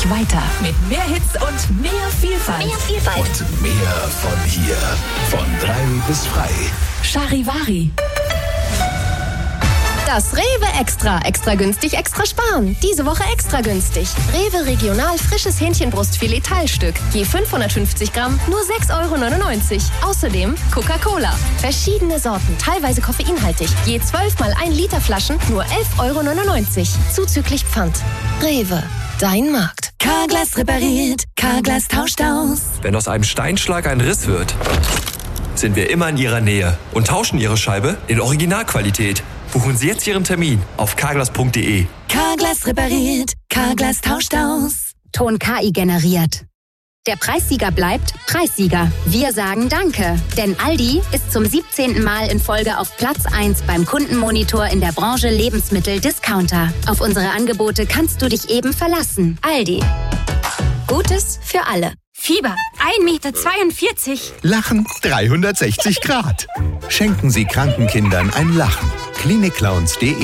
dich weiter mit mehr Hits und mehr Vielfalt. Und mehr von hier. Von 3 bis frei. Charivari. Das Rewe Extra. Extra günstig, extra sparen. Diese Woche extra günstig. Rewe Regional frisches Hähnchenbrustfilet Teilstück. Je 550 Gramm, nur 6,99 €. Außerdem Coca-Cola. Verschiedene Sorten, teilweise koffeinhaltig. Je 12 mal 1 Liter Flaschen, nur 11,99 €. Zuzüglich Pfand. Rewe. Dein Markt. Carglass repariert. Carglass tauscht aus. Wenn aus einem Steinschlag ein Riss wird, sind wir immer in Ihrer Nähe und tauschen Ihre Scheibe in Originalqualität. Buchen Sie jetzt Ihren Termin auf carglass.de. Carglass repariert. Carglass tauscht aus. Ton KI generiert. Der Preissieger bleibt Preissieger. Wir sagen Danke, denn Aldi ist zum 17. Mal in Folge auf Platz 1 beim Kundenmonitor in der Branche Lebensmittel-Discounter. Auf unsere Angebote kannst du dich eben verlassen. Aldi. Gutes für alle. Fieber 1,42 Meter. Lachen 360 Grad. Schenken Sie kranken Kindern ein Lachen. Klinikclowns.de.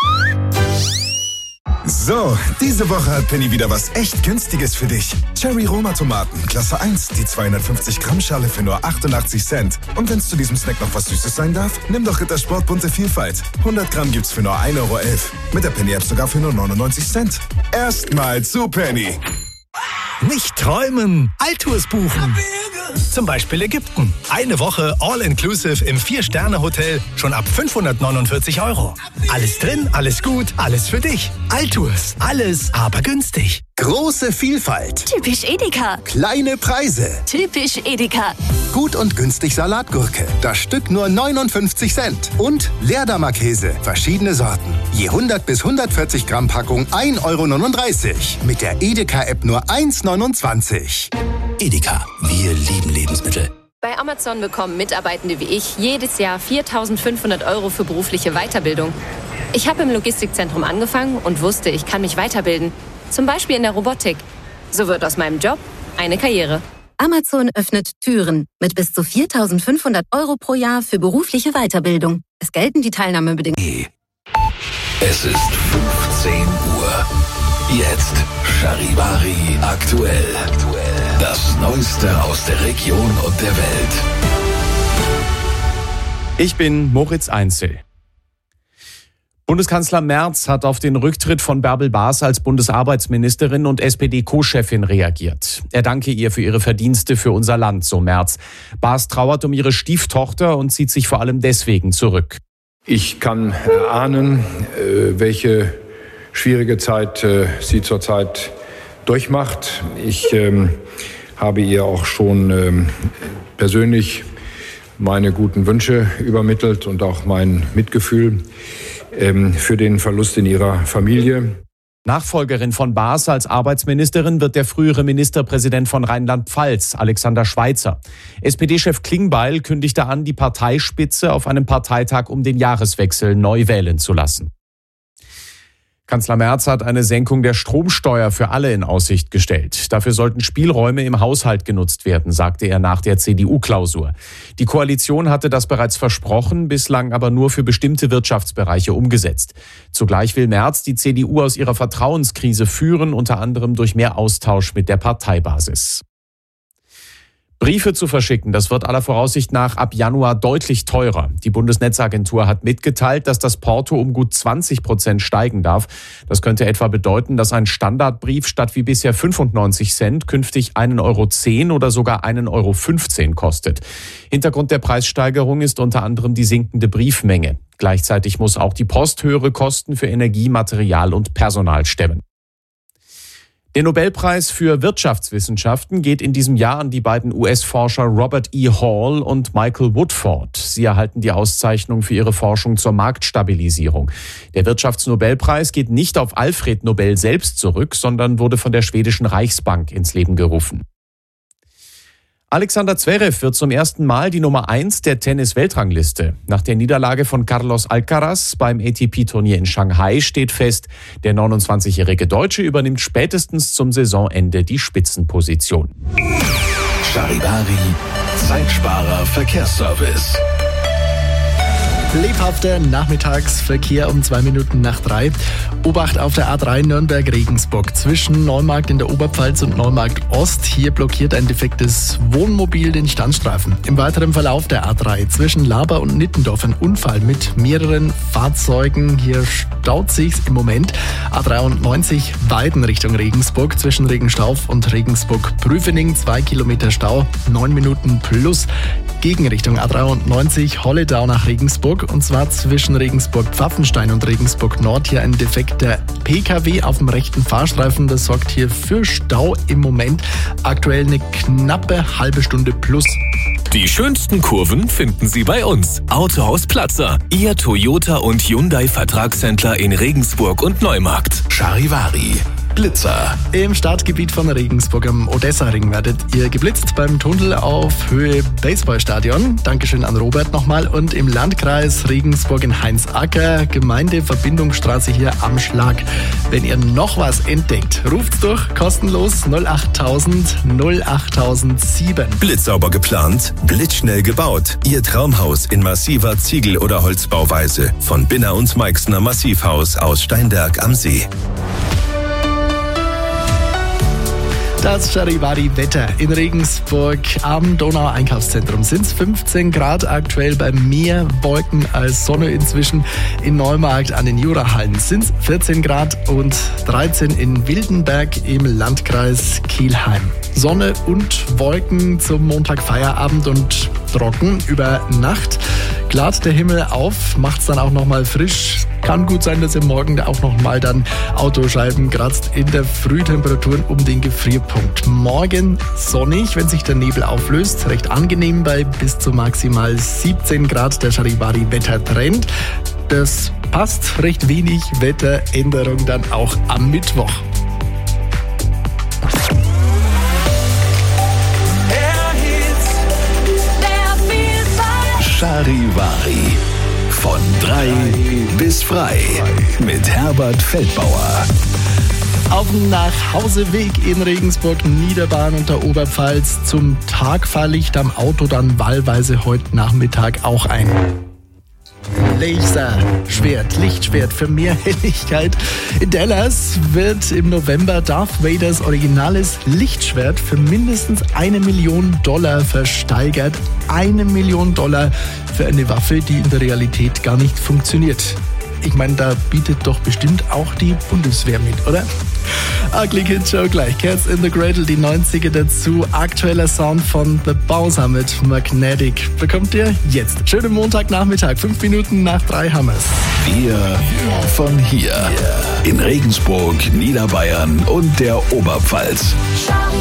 So, diese Woche hat Penny wieder was echt Günstiges für dich. Cherry Roma Tomaten, Klasse 1, die 250 Gramm Schale für nur 88 Cent. Und wenn es zu diesem Snack noch was Süßes sein darf, nimm doch Rittersport bunte Vielfalt. 100 Gramm gibt's für nur 1,11 €. Mit der Penny-App sogar für nur 99 Cent. Erstmal zu Penny. Nicht träumen, Altours buchen. Zum Beispiel Ägypten. Eine Woche All-Inclusive im 4-Sterne-Hotel schon ab 549 €. Alles drin, alles gut, alles für dich. Altours, alles aber günstig. Große Vielfalt. Typisch Edeka. Kleine Preise. Typisch Edeka. Gut und günstig Salatgurke. Das Stück nur 59 Cent. Und Leerdammer-Käse. Verschiedene Sorten. Je 100 bis 140 Gramm Packung 1,39 €. Mit der Edeka-App nur 1,29 €. Edeka. Wir lieben Lebensmittel. Bei Amazon bekommen Mitarbeitende wie ich jedes Jahr 4.500 € für berufliche Weiterbildung. Ich habe im Logistikzentrum angefangen und wusste, ich kann mich weiterbilden. Zum Beispiel in der Robotik. So wird aus meinem Job eine Karriere. Amazon öffnet Türen mit bis zu 4.500 € pro Jahr für berufliche Weiterbildung. Es gelten die Teilnahmebedingungen. Es ist 15 Uhr. Jetzt Charivari aktuell. Das Neueste aus der Region und der Welt. Ich bin Moritz Einzel. Bundeskanzler Merz hat auf den Rücktritt von Bärbel Baas als Bundesarbeitsministerin und SPD-Co-Chefin reagiert. Er danke ihr für ihre Verdienste für unser Land, so Merz. Baas trauert um ihre Stieftochter und zieht sich vor allem deswegen zurück. Ich kann erahnen, welche schwierige Zeit sie zurzeit durchmacht. Ich habe ihr auch schon persönlich meine guten Wünsche übermittelt und auch mein Mitgefühl für den Verlust in ihrer Familie. Nachfolgerin von Baas als Arbeitsministerin wird der frühere Ministerpräsident von Rheinland-Pfalz, Alexander Schweitzer. SPD-Chef Klingbeil kündigte an, die Parteispitze auf einem Parteitag um den Jahreswechsel neu wählen zu lassen. Kanzler Merz hat eine Senkung der Stromsteuer für alle in Aussicht gestellt. Dafür sollten Spielräume im Haushalt genutzt werden, sagte er nach der CDU-Klausur. Die Koalition hatte das bereits versprochen, bislang aber nur für bestimmte Wirtschaftsbereiche umgesetzt. Zugleich will Merz die CDU aus ihrer Vertrauenskrise führen, unter anderem durch mehr Austausch mit der Parteibasis. Briefe zu verschicken, das wird aller Voraussicht nach ab Januar deutlich teurer. Die Bundesnetzagentur hat mitgeteilt, dass das Porto um gut 20% steigen darf. Das könnte etwa bedeuten, dass ein Standardbrief statt wie bisher 95 Cent künftig 1,10 € oder sogar 1,15 € kostet. Hintergrund der Preissteigerung ist unter anderem die sinkende Briefmenge. Gleichzeitig muss auch die Post höhere Kosten für Energie, Material und Personal stemmen. Der Nobelpreis für Wirtschaftswissenschaften geht in diesem Jahr an die beiden US-Forscher Robert E. Hall und Michael Woodford. Sie erhalten die Auszeichnung für ihre Forschung zur Marktstabilisierung. Der Wirtschaftsnobelpreis geht nicht auf Alfred Nobel selbst zurück, sondern wurde von der schwedischen Reichsbank ins Leben gerufen. Alexander Zverev wird zum ersten Mal die Nummer 1 der Tennis-Weltrangliste. Nach der Niederlage von Carlos Alcaraz beim ATP-Turnier in Shanghai steht fest, der 29-jährige Deutsche übernimmt spätestens zum Saisonende die Spitzenposition. Charivari, Zeitsparer Verkehrsservice. Lebhafter Nachmittagsverkehr um 2 Minuten nach 3. Obacht auf der A3 Nürnberg-Regensburg zwischen Neumarkt in der Oberpfalz und Neumarkt Ost. Hier blockiert ein defektes Wohnmobil den Standstreifen. Im weiteren Verlauf der A3 zwischen Laber und Nittendorf ein Unfall mit mehreren Fahrzeugen. Hier staut sich's im Moment. A93 Weiden Richtung Regensburg zwischen Regenstauf und Regensburg-Prüfening. 2 Kilometer Stau, 9 Minuten plus. Gegenrichtung A93 Holledau nach Regensburg und zwar zwischen Regensburg-Pfaffenstein und Regensburg-Nord. Hier ein defekter PKW auf dem rechten Fahrstreifen. Das sorgt hier für Stau im Moment. Aktuell eine knappe halbe Stunde plus. Die schönsten Kurven finden Sie bei uns. Autohaus Platzer, Ihr Toyota und Hyundai Vertragshändler in Regensburg und Neumarkt. Charivari. Blitzer. Im Stadtgebiet von Regensburg am Odessa-Ring werdet ihr geblitzt beim Tunnel auf Höhe Baseballstadion. Dankeschön an Robert nochmal. Und im Landkreis Regensburg in Heinzacker, Gemeindeverbindungsstraße hier am Schlag. Wenn ihr noch was entdeckt, ruft's durch, kostenlos 08000 08007. Blitzsauber geplant, blitzschnell gebaut. Ihr Traumhaus in massiver Ziegel- oder Holzbauweise. Von Binner und Meixner Massivhaus aus Steinberg am See. Das Charivari-Wetter in Regensburg am Donau-Einkaufszentrum sind es 15 Grad aktuell bei mehr Wolken als Sonne inzwischen. In Neumarkt an den Jurahallen sind es 14 Grad und 13 in Wildenberg im Landkreis Kelheim. Sonne und Wolken zum Montagfeierabend und trocken über Nacht. Klart der Himmel auf, macht's dann auch nochmal frisch. Kann gut sein, dass ihr morgen auch nochmal dann Autoscheiben kratzt in der Frühtemperaturen um den Gefrierpunkt. Morgen sonnig, wenn sich der Nebel auflöst. Recht angenehm bei bis zu maximal 17 Grad der Charivari-Wettertrend. Das passt, recht wenig Wetteränderung dann auch am Mittwoch. Charivari. Von 3 bis frei. Mit Herbert Feldbauer. Auf dem Nachhauseweg in Regensburg, Niederbahn und der Oberpfalz zum Tagfahrlicht am Auto dann wahlweise heute Nachmittag auch ein Laserschwert, Lichtschwert für mehr Helligkeit. In Dallas wird im November Darth Vaders originales Lichtschwert für mindestens $1 Million versteigert. $1 Million für eine Waffe, die in der Realität gar nicht funktioniert. Ich meine, da bietet doch bestimmt auch die Bundeswehr mit, oder? Ugly Kid Show gleich. Cats in the Cradle, die 90er dazu. Aktueller Sound von The Bowser mit Magnetic. Bekommt ihr jetzt. Schönen Montagnachmittag, 5 Minuten nach 3 Hammers. Wir von hier. In Regensburg, Niederbayern und der Oberpfalz.